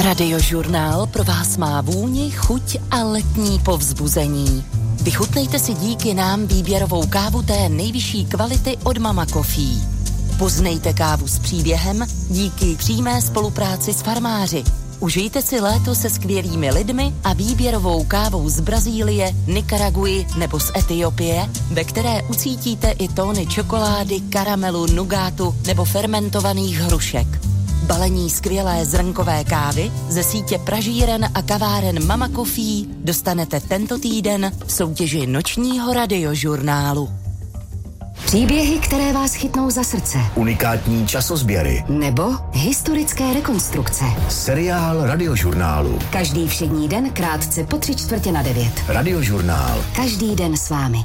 Radiožurnál pro vás má vůni, chuť a letní povzbuzení. Vychutnejte si díky nám výběrovou kávu té nejvyšší kvality od Mama Coffee. Poznejte kávu s příběhem díky přímé spolupráci s farmáři. Užijte si léto se skvělými lidmi a výběrovou kávou z Brazílie, Nikaraguji nebo z Etiopie, ve které ucítíte i tóny čokolády, karamelu, nugátu nebo fermentovaných hrušek. Balení skvělé zrnkové kávy ze sítě pražíren a kaváren Mama Coffee dostanete tento týden v soutěži nočního radiožurnálu. Příběhy, které vás chytnou za srdce. Unikátní časozběry. Nebo historické rekonstrukce. Seriál Radiožurnálu. Každý všední den krátce po 8:45. Radiožurnál. Každý den s vámi.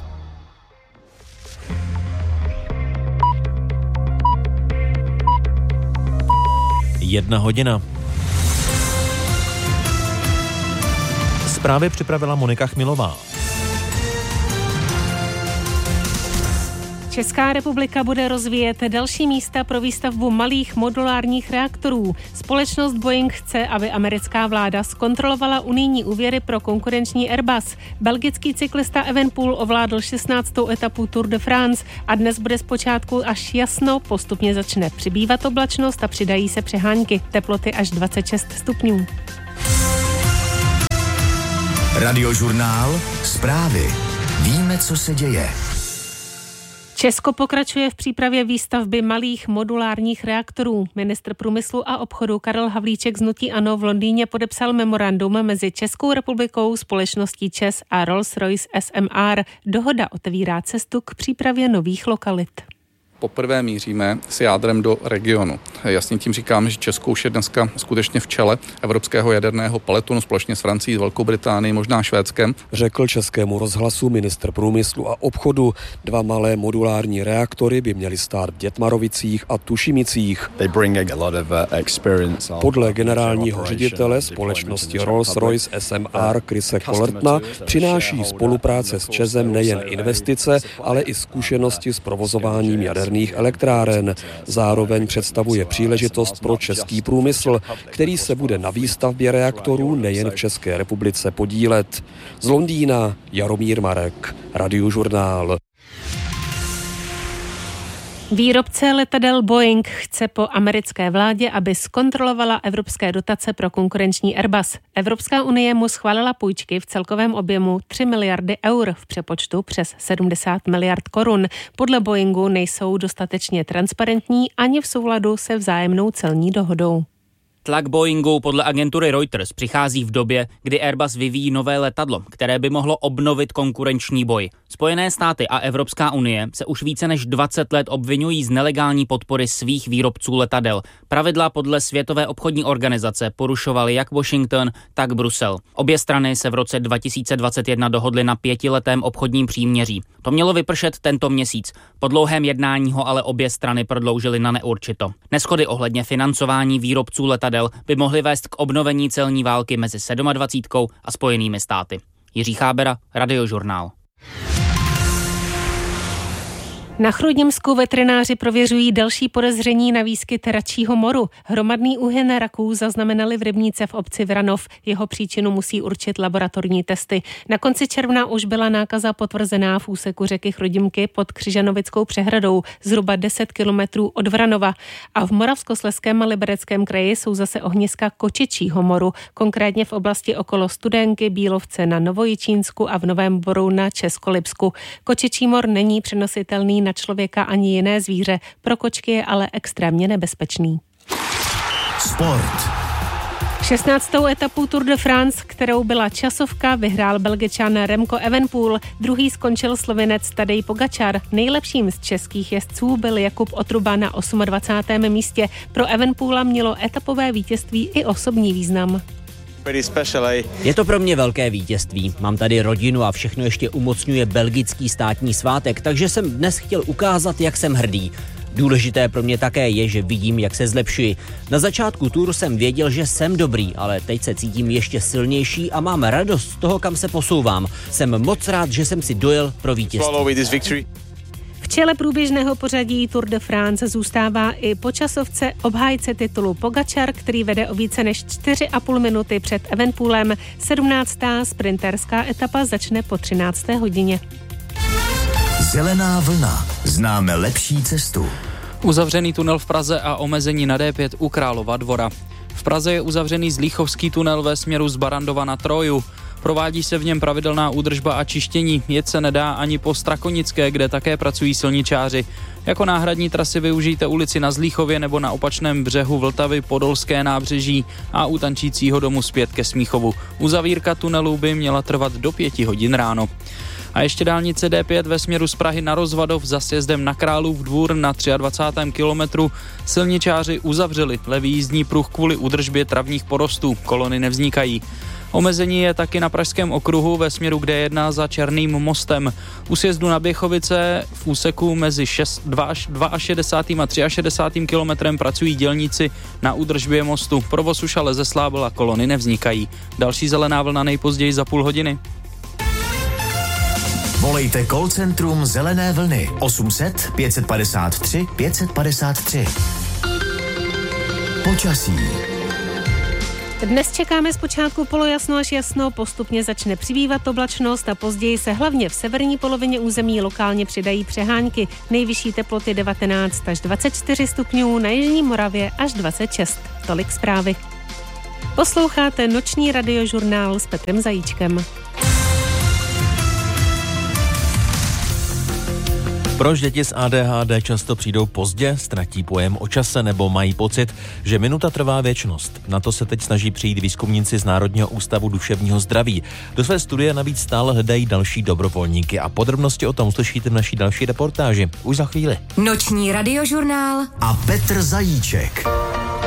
Jedna hodina. Zprávy připravila Monika Chmilová. Česká republika bude rozvíjet další místa pro výstavbu malých modulárních reaktorů. Společnost Boeing chce, aby americká vláda zkontrolovala unijní úvěry pro konkurenční Airbus. Belgický cyklista Evenepoel ovládl 16. etapu Tour de France a dnes bude zpočátku až jasno, postupně začne přibývat oblačnost a přidají se přehánky. Teploty až 26 stupňů. Radiožurnál. Zprávy. Víme, co se děje. Česko pokračuje v přípravě výstavby malých modulárních reaktorů. Ministr průmyslu a obchodu Karel Havlíček z hnutí ANO v Londýně podepsal memorandum mezi Českou republikou, společností ČEZ a Rolls-Royce SMR. Dohoda otevírá cestu k přípravě nových lokalit. Poprvé míříme s jádrem do regionu. Jasně tím říkám, že Česko už je dneska skutečně v čele evropského jaderného pelotonu společně s Francií, s Velkou Británií, možná Švédskem. Řekl Českému rozhlasu ministr průmyslu a obchodu. 2 malé modulární reaktory by měly stát v Dětmarovicích a Tušimicích. Podle generálního ředitele společnosti Rolls-Royce SMR Chrise Collertona přináší spolupráce s ČEZem nejen investice, ale i zkušenosti s provozováním jaderných elektráren. Zároveň představuje příležitost pro český průmysl, který se bude na výstavbě reaktorů nejen v České republice podílet. Z Londýna Jaromír Marek, Radiožurnál. Výrobce letadel Boeing chce po americké vládě, aby zkontrolovala evropské dotace pro konkurenční Airbus. Evropská unie mu schválila půjčky v celkovém objemu 3 miliardy eur, v přepočtu přes 70 miliard korun. Podle Boeingu nejsou dostatečně transparentní ani v souladu se vzájemnou celní dohodou. Tlak Boeingu podle agentury Reuters přichází v době, kdy Airbus vyvíjí nové letadlo, které by mohlo obnovit konkurenční boj. Spojené státy a Evropská unie se už více než 20 let obvinují z nelegální podpory svých výrobců letadel. Pravidla podle Světové obchodní organizace porušovaly jak Washington, tak Brusel. Obě strany se v roce 2021 dohodly na 5letém obchodním příměří. To mělo vypršet tento měsíc. Po dlouhém jednání ho ale obě strany prodloužily na neurčito. Neshody ohledně financování výrobců letadel by mohly vést k obnovení celní války mezi 27 a Spojenými státy. Jiří Chábera, Radiožurnál. Na Chrudimsku veterináři prověřují další podezření na výskyt račího moru. Hromadný úhyn raků zaznamenali v rybníce v obci Vranov. Jeho příčinu musí určit laboratorní testy. Na konci června už byla nákaza potvrzená v úseku řeky Chrudimky pod Křižanovickou přehradou, zhruba 10 kilometrů od Vranova. A v Moravskoslezském a Libereckém kraji jsou zase ohniska kočičího moru, konkrétně v oblasti okolo Studenky, Bílovce na Novojičínsku a v Novém Boru na Českolipsku. Kočičí mor není přenositelný na člověka ani jiné zvíře, pro kočky je ale extrémně nebezpečný. Sport. 16. etapu Tour de France, kterou byla časovka, vyhrál Belgičan Remco Evenepoel, druhý skončil Slovinec Tadej Pogačar. Nejlepším z českých jezdců byl Jakub Otruba na 28. místě. Pro Evenepoela mělo etapové vítězství i osobní význam. Je to pro mě velké vítězství. Mám tady rodinu a všechno ještě umocňuje belgický státní svátek, takže jsem dnes chtěl ukázat, jak jsem hrdý. Důležité pro mě také je, že vidím, jak se zlepšuji. Na začátku túru jsem věděl, že jsem dobrý, ale teď se cítím ještě silnější a mám radost z toho, kam se posouvám. Jsem moc rád, že jsem si dojel pro vítězství. čele průběžného pořadí Tour de France zůstává i počasovce obhájce titulu Pogačar, který vede o více než 4,5 minuty před Evenepoelem. 17. sprinterská etapa začne po 13. hodině. Zelená vlna. Známe lepší cestu. Uzavřený tunel v Praze a omezení na D5 u Králova Dvora. V Praze je uzavřený Zlíchovský tunel ve směru z Barandova na Troju. Provádí se v něm pravidelná údržba a čištění. Jet se nedá ani po Strakonické, kde také pracují silničáři. Jako náhradní trasy využijte ulici na Zlíchově nebo na opačném břehu Vltavy Podolské nábřeží a u Tančícího domu zpět ke Smíchovu. Uzavírka tunelu by měla trvat do 5 hodin ráno. A ještě dálnice D5 ve směru z Prahy na Rozvadov za sjezdem na Králův Dvůr na 23. kilometru. Silničáři uzavřeli levý jízdní pruh kvůli údržbě travních porostů. Kolony nevznikají. Omezení je taky na Pražském okruhu ve směru D1 za Černým mostem. U sjezdu na Běchovice v úseku mezi 62. a 63. kilometrem pracují dělníci na údržbě mostu. Provoz už ale zeslábil a kolony nevznikají. Další zelená vlna nejpozději za půl hodiny. Volejte call centrum Zelené vlny 800 553 553. Počasí. Dnes čekáme zpočátku polojasno až jasno, postupně začne přibývat oblačnost a později se hlavně v severní polovině území lokálně přidají přehánky. Nejvyšší teploty 19 až 24 stupňů, na jižní Moravě až 26. Tolik zprávy. Posloucháte noční radiožurnál s Petrem Zajíčkem. Proč děti s ADHD často přijdou pozdě, ztratí pojem o čase nebo mají pocit, že minuta trvá věčnost? Na to se teď snaží přijít výzkumníci z Národního ústavu duševního zdraví. Do své studie navíc stále hledají další dobrovolníky a podrobnosti o tom uslyšíte v naší další reportáži. Už za chvíli. Noční radiožurnál A Petr Zajíček.